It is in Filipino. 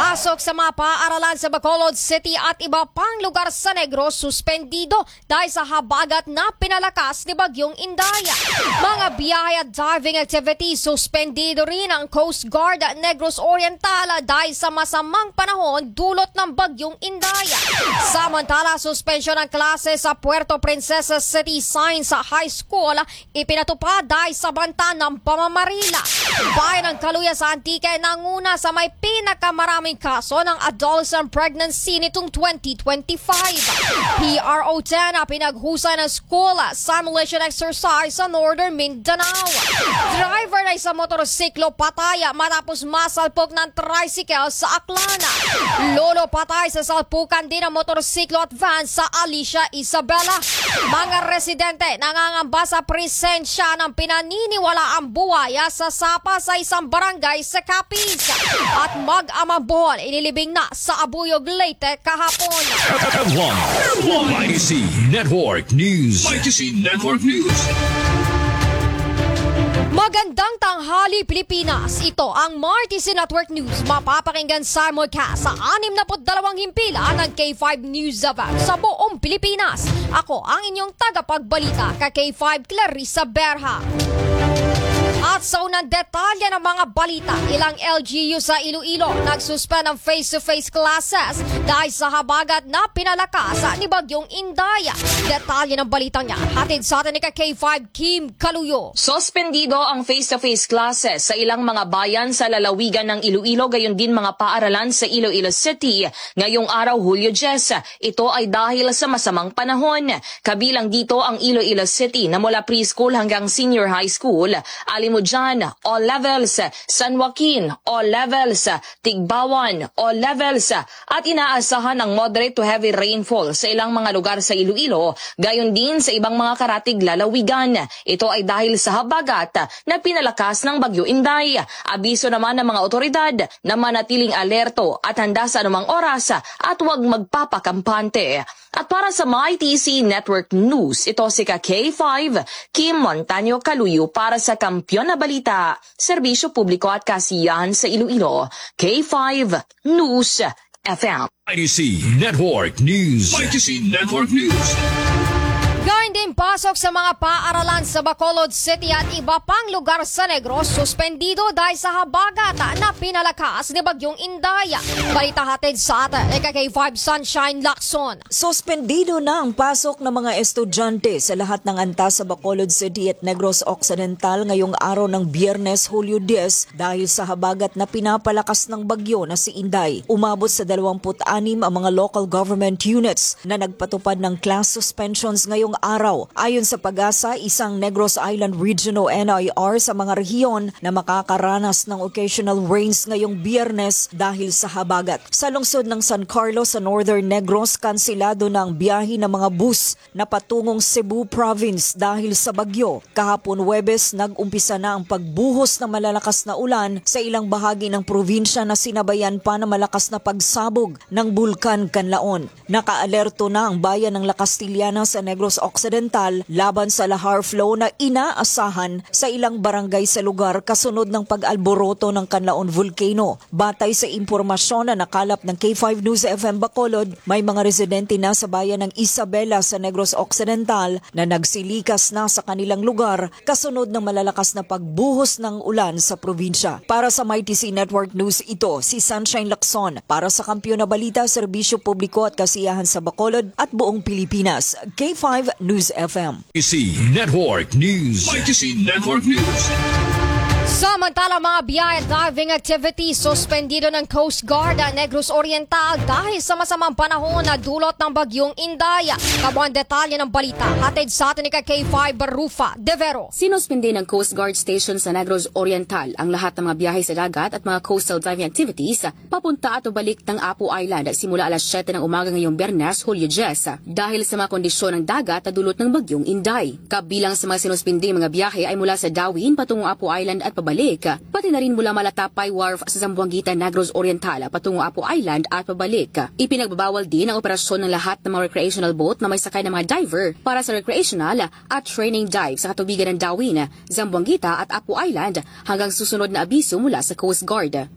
Pasok sa mga paaralan sa Bacolod City at iba pang lugar sa Negros suspendido dahil sa habagat na pinalakas ni Bagyong Indaya. Mga biyahe at diving activities suspendido rin ang Coast Guard at Negros Oriental dahil sa masamang panahon dulot ng Bagyong Indaya. Samantala, suspensyon ng klase sa Puerto Princesa City Science High School ipinatupad dahil sa banta ng pamamarila. Bayan ng Kaluya sa Antique nanguna sa may pinakamaraming kaso ng adolescent pregnancy nitong 2025. PRO10 na pinaghusay ng school simulation exercise sa Northern Mindanao. Driver na isang motorsiklo pataya matapos masalpok ng tricycle sa Aklana. Lolo patay sa salpukan din ng motorsiklo at van sa Alicia Isabela. Mga residente nangangamba sa presensya ng pinaniniwalaang buwaya sa sapa sa isang barangay sa Capiz. At mag-amang buhol inilibing na sa Abuyog, Leyte kahapon. YTC Network News. YTC Network News. Magandang tanghali Pilipinas. Ito ang MyTC Network News. Mapapakinggan simulcast sa 62 himpilan ng K5 News Event sa buong Pilipinas. Ako ang inyong tagapagbalita ka K5 Clarissa Berha. At sa unang detalye ng mga balita, ilang LGU sa Iloilo nagsuspend ng face-to-face classes dahil sa habagat na pinalakas ni Bagyong Indaya. Detalye ng balitang niya, hatid sa atin ni K5 Kim Kaluyo. Suspendido ang face-to-face classes sa ilang mga bayan sa lalawigan ng Iloilo, gayon din mga paaralan sa Iloilo City ngayong araw Hulyo 10. Ito ay dahil sa masamang panahon. Kabilang dito ang Iloilo City na mula preschool hanggang senior high school, Alimujan, all levels, San Joaquin, all levels, Tigbawan, all levels, at inaasahan ang moderate to heavy rainfall sa ilang mga lugar sa Iloilo, gayon din sa ibang mga karatig lalawigan. Ito ay dahil sa habagat na pinalakas ng Bagyo Inday. Abiso naman ng mga otoridad na manatiling alerto at handa sa anumang oras at huwag magpapakampante. At para sa MyTC Network News, ito si K5 Kim Montaño Kaluyo para sa Kampiyon na Balita, Serbisyo Publiko at Kasiyahan sa Iloilo, K5 News FM. YTC Network News. YTC Network News. Gayun din pasok sa mga paaralan sa Bacolod City at iba pang lugar sa Negros suspendido dahil sa habagat na pinalakas ni Bagyong Indaya. Balita hatid sa atin ni K5 Sunshine Lacson. Suspendido na ang pasok ng mga estudyante sa lahat ng antas sa Bacolod City at Negros Occidental ngayong araw ng Biyernes, Hulyo 10 dahil sa habagat na pinapalakas ng bagyo na si Inday. Umabot sa 26 ang mga local government units na nagpatupad ng class suspensions ngayong araw. Ayon sa Pag-asa, isang Negros Island Region o NIR sa mga rehiyon na makakaranas ng occasional rains ngayong Biyernes dahil sa habagat. Sa lungsod ng San Carlos sa Northern Negros, kansilado na ang biyahe ng mga bus na patungong Cebu Province dahil sa bagyo. Kahapon Huwebes, nag-umpisa na ang pagbuhos ng malalakas na ulan sa ilang bahagi ng probinsya na sinabayan pa ng malakas na pagsabog ng Bulkan Kanlaon. Nakaalerto na ang bayan ng La Castillana sa Negros Occidental laban sa lahar flow na inaasahan sa ilang barangay sa lugar kasunod ng pag-alboroto ng Kanlaon Volcano. Batay sa impormasyon na nakalap ng K5 News FM Bacolod, may mga residente na sa bayan ng Isabela sa Negros Occidental na nagsilikas na sa kanilang lugar kasunod ng malalakas na pagbuhos ng ulan sa probinsya. Para sa MyTC Network News, ito si Sunshine Lacson para sa Kampiyon na Balita, Serbisyo Publiko at Kasiyahan sa Bacolod at buong Pilipinas. K5 News FM. YTC Network News. YTC Network News. Samantala, mga biyahe diving activities suspendido ng Coast Guard at Negros Oriental dahil sa masamang panahon na dulot ng Bagyong Indaya. Kabuang detalye ng balita, hatid sa atin ni K5 Barufa Devero. Sinuspindi ng Coast Guard Station sa Negros Oriental ang lahat ng mga biyahe sa dagat at mga coastal diving activities papunta at balik ng Apo Island simula alas 7 ng umaga ngayong Biyernes, Hulyo 10 dahil sa mga kondisyon ng dagat na dulot ng Bagyong Inday. Kabilang sa mga sinuspindi mga biyahe ay mula sa Dawin patungong Apo Island at pabalik, pati na rin mula Malatapay Wharf sa Zamboanguita, Negros Oriental patungo Apo Island at pabalik. Ipinagbabawal din ang operasyon ng lahat ng mga recreational boat na may sakay ng mga diver para sa recreational at training dive sa katubigan ng Dawin, Zamboanguita at Apo Island hanggang susunod na abiso mula sa Coast Guard.